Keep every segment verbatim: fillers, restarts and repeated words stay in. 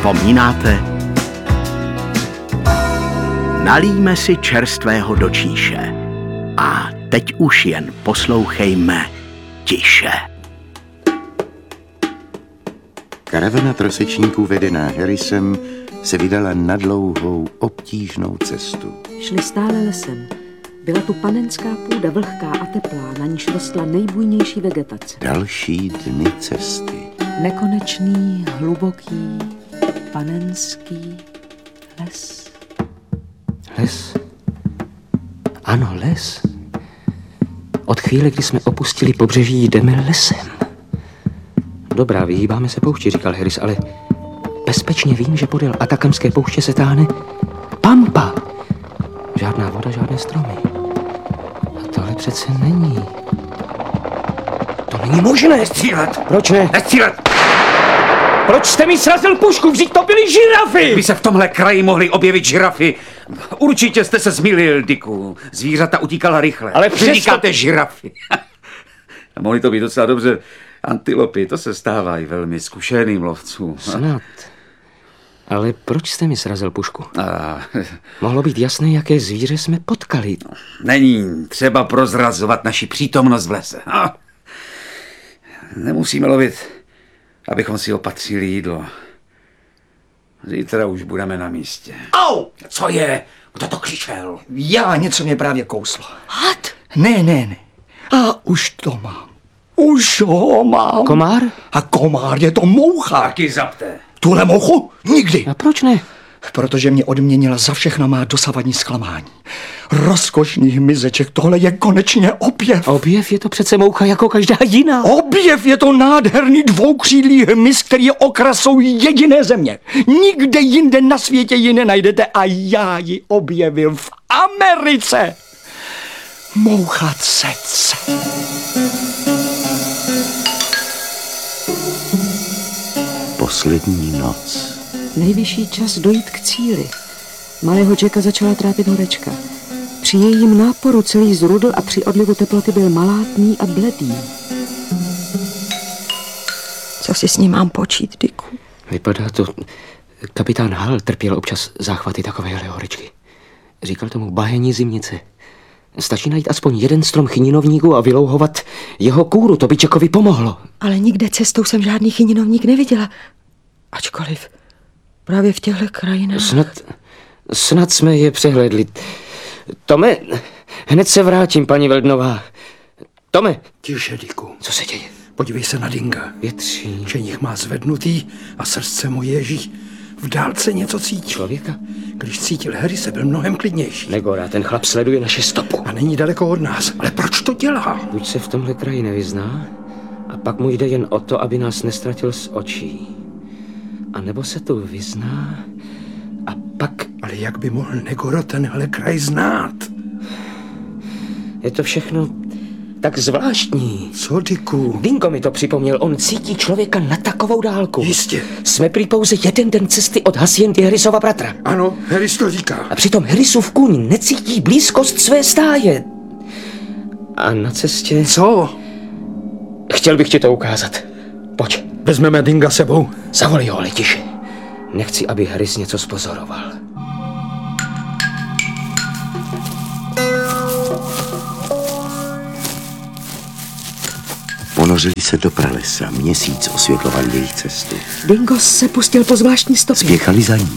Vzpomínáte? Nalijme si čerstvého do číše. A teď už jen poslouchejme tiše. Karavana trosečníků vedená Harrisem se vydala na dlouhou, obtížnou cestu. Šli stále lesem. Byla tu panenská půda, vlhká a teplá, na níž rostla nejbujnější vegetace. Další dny cesty. Nekonečný, hluboký, panenský les. Les? Ano, les. Od chvíle, kdy jsme opustili pobřeží, jdeme lesem. Dobrá, vyhýbáme se poušti, říkal Harris, ale bezpečně vím, že podél Atakamské pouště se táhne pampa. Žádná voda, žádné stromy. A tohle přece není. To není možné. Střílet! Proč ne? Nestřílet! Proč jste mi srazil pušku? Vždyť to byly žirafy! By se v tomhle kraji mohly objevit žirafy. Určitě jste se zmýlil, Dicku. Zvířata utíkala rychle. Ale přesto... říkáte žirafy. A mohly to být docela dobře antilopy. To se stává i velmi zkušeným lovcům. Snad. Ale proč jste mi srazil pušku? A... Mohlo být jasné, jaké zvíře jsme potkali. Není třeba prozrazovat naši přítomnost v lese. A... Nemusíme lovit, abychom si opatřili jídlo. Zítra už budeme na místě. Au! Co je? Kdo to křičel? Já, něco mě právě kouslo. Had? Ne, ne, ne. A už to mám. Už ho mám. Komár? A komár je to moucha. Taky zapte. Tuhle mouchu? Nikdy. A proč ne? Protože mě odměnila za všechno má dosavadní zklamání. Rozkošný hmyzeček, tohle je konečně objev. Objev je to přece moucha jako každá jiná. Objev je to nádherný dvoukřídlý hmyz, který je okrasou jediné země. Nikde jinde na světě ji nenajdete a já ji objevil v Americe. Moucha cece. Poslední noc. Nejvyšší čas dojít k cíli. Malého Jacka začala trápit horečka. Při jejím náporu celý zrudl a při odlivu teploty byl malátný a bledý. Co si s ním mám počít, Dicku? Vypadá to... Kapitán Hall trpěl občas záchvaty takovéhle horečky. Říkal tomu bahení zimnice. Stačí najít aspoň jeden strom chyninovníku a vylouhovat jeho kůru, to by Jackovi pomohlo. Ale nikde cestou jsem žádný chyninovník neviděla. Ačkoliv právě v těchto krajinách... Snad, snad jsme je přehlédli. Tome, hned se vrátím, paní Veldnová. Tome. Tiše, Dicku. Co se děje? Podívej se na Dinga. Větří. Ženich má zvednutý a srdce mu ježí. V dálce něco cítí. Člověka? Když cítil Harrise, byl mnohem klidnější. Negora, ten chlap sleduje naše stopu. A není daleko od nás. Ale proč to dělá? Buď se v tomhle kraji nevyzná, a pak mu jde jen o to, aby nás nestratil z očí. A nebo se tu vyzná a pak... Ale jak by mohl Negoro tenhle kraj znát? Je to všechno tak zvláštní. Co, Dicku? Dingo mi to připomněl, on cítí člověka na takovou dálku. Jistě. Jsme prý pouze jeden den cesty od Haciendy Harrisova bratra. Ano, Harris to říká. A přitom Harrisův kůň necítí blízkost své stáje. A na cestě... Co? Chtěl bych ti to ukázat. Pojď. Vezmeme Dinga sebou. Zavolej ho, ale tiše. Nechci, aby Harris něco spozoroval. Ponořili se do pralesa, měsíc osvětloval jejich cestu. Dingo se pustil po zvláštní stopě. Spěchali za ní.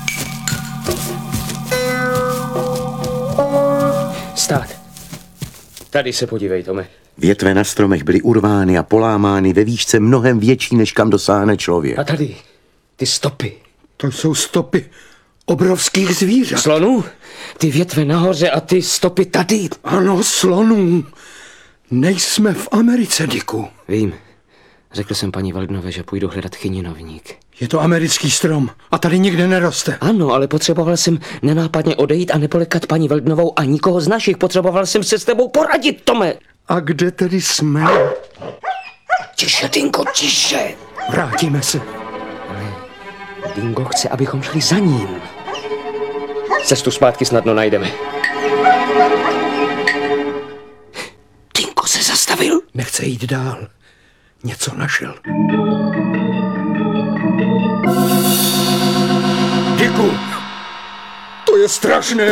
Stát. Tady se podívej, Tome. Větve na stromech byly urvány a polámány ve výšce mnohem větší, než kam dosáhne člověk. A tady, ty stopy. To jsou stopy obrovských zvířat. Slonů? Ty větve nahoře a ty stopy tady. Ano, slonů. Nejsme v Americe, Dicku. Vím. Řekl jsem paní Veldnové, že půjdu hledat chyninovník. Je to americký strom a tady nikde neroste. Ano, ale potřeboval jsem nenápadně odejít a nepolekat paní Veldnovou a nikoho z našich. Potřeboval jsem se s tebou poradit, Tome. A kde tedy jsme? Tiše, Dingo, tiše. Vrátíme se. Ale Dingo chce, abychom šli za ním. Cestu zpátky snadno najdeme. Dingo se zastavil. Nechce jít dál. Něco našel. Diku! To je strašné!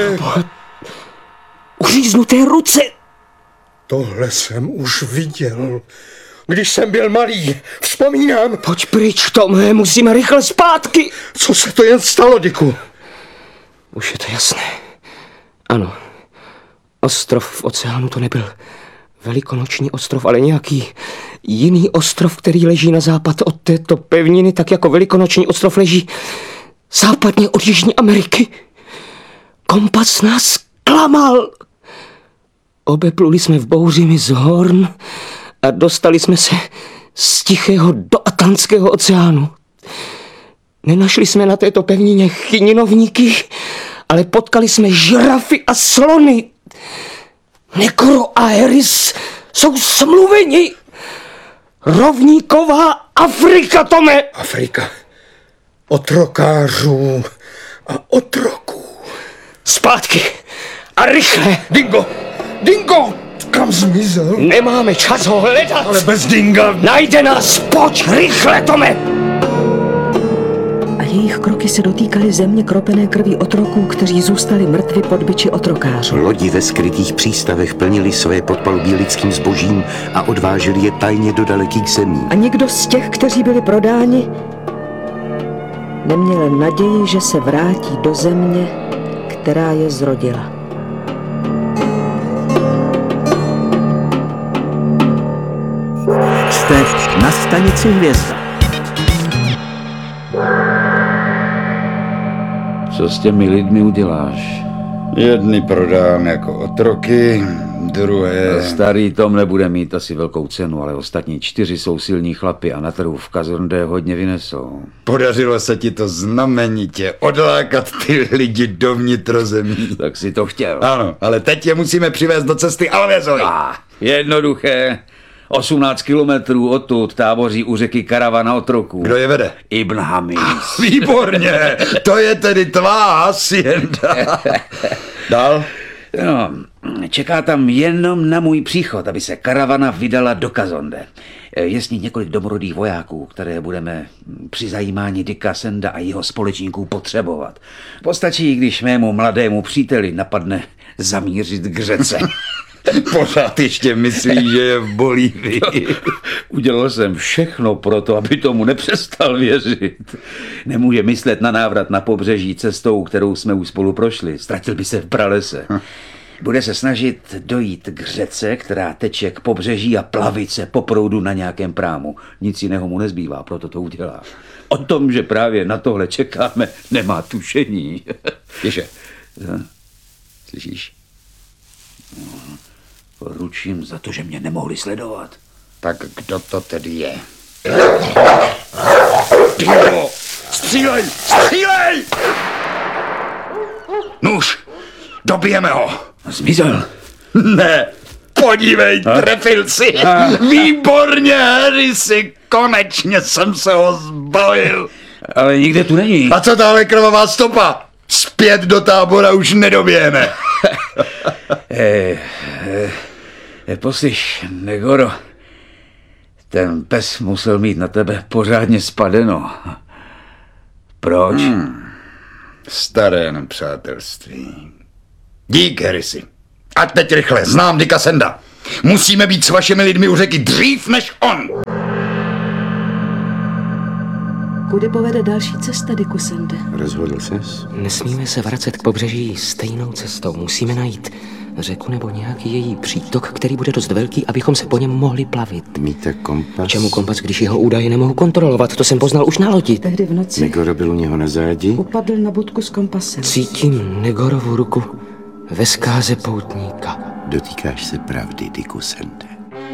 Uříznuté ruce! Tohle jsem už viděl, když jsem byl malý. Vzpomínám. Pojď pryč, Tome, musíme rychle zpátky. Co se to jen stalo, Diku? Už je to jasné. Ano, ostrov v oceánu to nebyl velikonoční ostrov, ale nějaký jiný ostrov, který leží na západ od této pevniny, tak jako velikonoční ostrov leží západně od Jižní Ameriky. Kompas nás klamal. Obepluli jsme v bouři z Horn a dostali jsme se z Tichého do Atlantského oceánu. Nenašli jsme na této pevnině chyninovníky, ale potkali jsme žirafy a slony. Negoro a Harris jsou smluveni. Rovníková Afrika, Tome! Afrika. Otrokářů a otroků. Zpátky a rychle. Dingo! Dingo! Kam zmizel? Nemáme čas ho hledat. Ale bez Dinga... Najde nás, pojď rychle, Tome! A jejich kroky se dotýkaly země kropené krví otroků, kteří zůstali mrtvi pod biči otrokářů. Lodi ve skrytých přístavech plnili své podpalubí lidským zbožím a odváželi je tajně do dalekých zemí. A nikdo z těch, kteří byli prodáni, neměl naději, že se vrátí do země, která je zrodila. Jste na stanici Hvězda. Co s těmi lidmi uděláš? Jedny prodám jako otroky, druhé... Starý Tom nebude mít asi velkou cenu, ale ostatní čtyři jsou silní chlapi a na trhu v Kazonde hodně vynesou. Podařilo se ti to znamenitě odlákat ty lidi do vnitrozemí. Tak si to chtěl. Ano, ale teď je musíme přivést do cesty Alvezovi. Ah, jednoduché. osmnáct kilometrů odtud táboří u řeky karavana otroků. Kdo je vede? Ibn Hamis. Výborně, to je tedy tvá hacienda. Dál? No, čeká tam jenom na můj příchod, aby se karavana vydala do Kazonde. Je s ní několik domorodých vojáků, které budeme při zajímání Dicka Sanda a jeho společníků potřebovat. Postačí, když mému mladému příteli napadne zamířit k řece. Pořád ještě myslí, že je v Bolívii. Udělal jsem všechno pro to, aby tomu nepřestal věřit. Nemůže myslet na návrat na pobřeží cestou, kterou jsme už spolu prošli. Ztratil by se v pralese. Bude se snažit dojít k řece, která teče k pobřeží a plavit se po proudu na nějakém prámu. Nic jiného mu nezbývá, proto to udělá. O tom, že právě na tohle čekáme, nemá tušení. Ježe, Slyšíš? Ručím za to, že mě nemohli sledovat. tak kdo to tedy je? Dingo! Střílej! Střílej! Nuž, dobijeme ho. Zmizel. Ne, podívej, trefil si. Výborně, Harrisy, konečně jsem se ho zbavil. Ale nikde tu není. A co tahle krvavá stopa? Zpět do tábora už nedoběhne. Eh, eh, poslyš, Negoro, ten pes musel mít na tebe pořádně spadeno. Proč? Hmm. Staré nepřátelství. Dík, Harrisy. A teď rychle, znám Dicka Sanda. Musíme být s vašimi lidmi u řeky dřív než on. Kudy povede další cesta, Dicku Sande? Rozhodl ses? Nesmíme se vracet k pobřeží stejnou cestou. Musíme najít řeku nebo nějaký její přítok, který bude dost velký, abychom se po něm mohli plavit. Míte kompas? Čemu kompas, když jeho údaje nemohu kontrolovat? To jsem poznal už na lodi. Tehdy v noci Negoro byl u něho na zádi? upadl na budku s kompasem. Cítím Negorovu ruku ve zkáze poutníka. Dotýkáš se pravdy, Dicku Sande.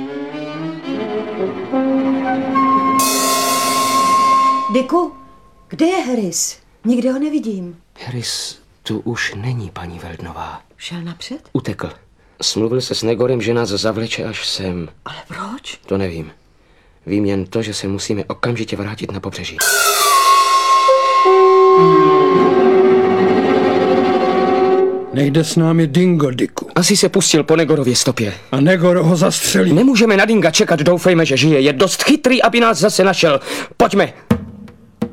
Diku, kde je Harris? Nikde ho nevidím. Harris tu už není, paní Veldnová. Šel napřed? Utekl. Smluvil se s Negorem, že nás zavleče až sem. Ale proč? To nevím. Vím jen to, že se musíme okamžitě vrátit na pobřeží. Nejde s námi Dingo, Diku. Asi se pustil po Negorově stopě. A Negoro ho zastřelí. Nemůžeme na Dinga čekat, doufejme, že žije. Je dost chytrý, aby nás zase našel. Pojďme.